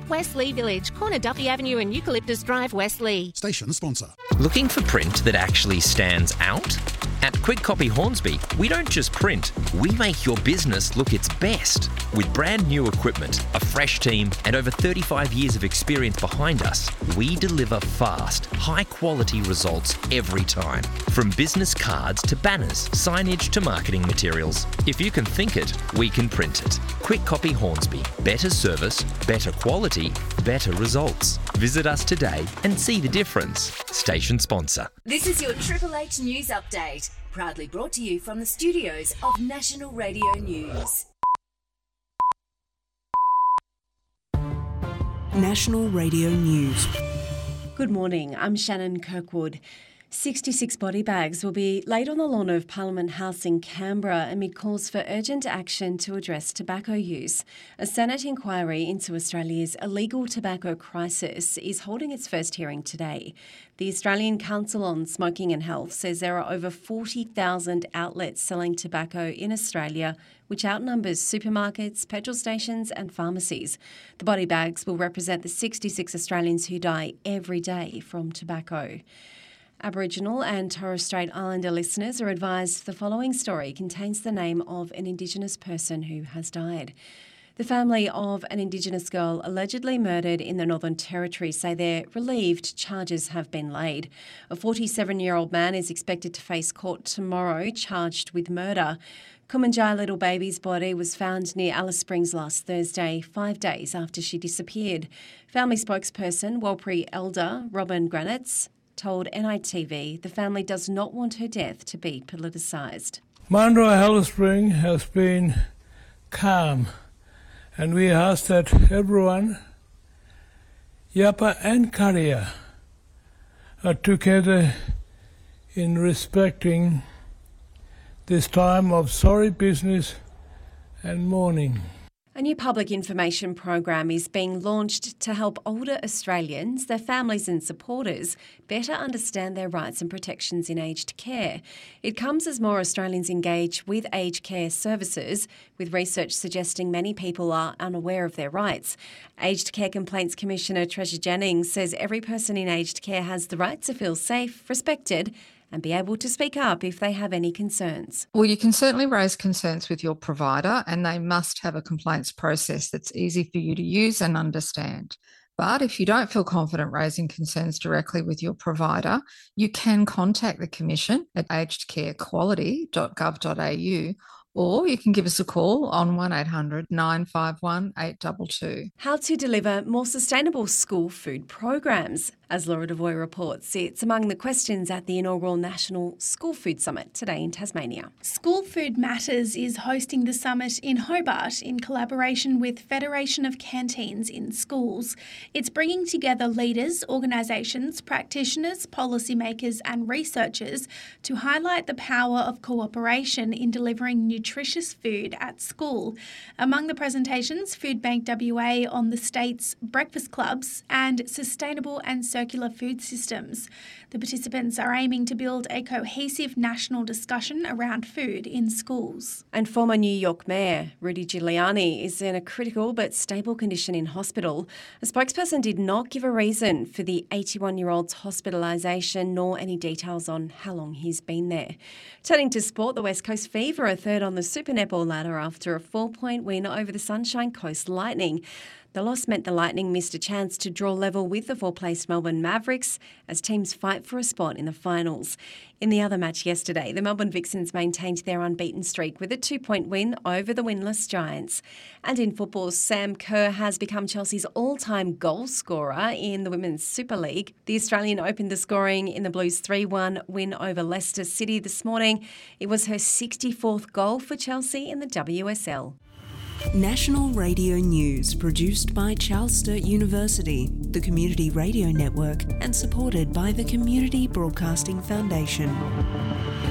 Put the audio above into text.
Wesley Village, corner Duffy Avenue and Eucalyptus Drive, Wesley. Station sponsor. Looking for print that actually stands out? At Quick Copy Hornsby, we don't just print, we make your business look its best. With brand new equipment, a fresh team, and over 35 years of experience behind us, we deliver fast, high-quality results every time. From business cards to banners, signage to marketing materials. If you can think it, we can print it. Quick Copy Hornsby. Better service, better quality, better results. Visit us today and see the difference. Station sponsor. This is your Triple H News Update, proudly brought to you from the studios of National Radio News. National Radio News. Good morning, I'm Shannon Kirkwood. 66 body bags will be laid on the lawn of Parliament House in Canberra amid calls for urgent action to address tobacco use. A Senate inquiry into Australia's illegal tobacco crisis is holding its first hearing today. The Australian Council on Smoking and Health says there are over 40,000 outlets selling tobacco in Australia, which outnumbers supermarkets, petrol stations and pharmacies. The body bags will represent the 66 Australians who die every day from tobacco. Aboriginal and Torres Strait Islander listeners are advised the following story contains the name of an Indigenous person who has died. The family of an Indigenous girl allegedly murdered in the Northern Territory say they're relieved charges have been laid. A 47-year-old man is expected to face court tomorrow, charged with murder. Kumanjai Little Baby's body was found near Alice Springs last Thursday, 5 days after she disappeared. Family spokesperson, Warlpiri Elder Robin Granitz, told NITV the family does not want her death to be politicised. Mandurah Alice Spring has been calm, and we ask that everyone, Yapa and Karia, are together in respecting this time of sorry business and mourning. A new public information program is being launched to help older Australians, their families and supporters better understand their rights and protections in aged care. It comes as more Australians engage with aged care services, with research suggesting many people are unaware of their rights. Aged Care Complaints Commissioner Treasure Jennings says every person in aged care has the right to feel safe, respected and be able to speak up if they have any concerns. Well, you can certainly raise concerns with your provider, and they must have a complaints process that's easy for you to use and understand. But if you don't feel confident raising concerns directly with your provider, you can contact the Commission at agedcarequality.gov.au, or you can give us a call on 1800 951 822. How to deliver more sustainable school food programs. As Laura Devoy reports, it's among the questions at the inaugural National School Food Summit today in Tasmania. School Food Matters is hosting the summit in Hobart in collaboration with Federation of Canteens in Schools. It's bringing together leaders, organisations, practitioners, policymakers and researchers to highlight the power of cooperation in delivering nutritious food at school. Among the presentations, Food Bank WA on the state's breakfast clubs and sustainable and circular food systems. The participants are aiming to build a cohesive national discussion around food in schools. And former New York Mayor Rudy Giuliani is in a critical but stable condition in hospital. A spokesperson did not give a reason for the 81-year-old's hospitalisation nor any details on how long he's been there. Turning to sport, the West Coast Fever are third on the Super Netball ladder after a 4-point win over the Sunshine Coast Lightning. The loss meant the Lightning missed a chance to draw level with the fourth-placed Melbourne Mavericks as teams fight for a spot in the finals. In the other match yesterday, the Melbourne Vixens maintained their unbeaten streak with a 2-point win over the winless Giants. And in football, Sam Kerr has become Chelsea's all-time goal scorer in the Women's Super League. The Australian opened the scoring in the Blues' 3-1 win over Leicester City this morning. It was her 64th goal for Chelsea in the WSL. National Radio News, produced by Charles Sturt University, the Community Radio Network, and supported by the Community Broadcasting Foundation.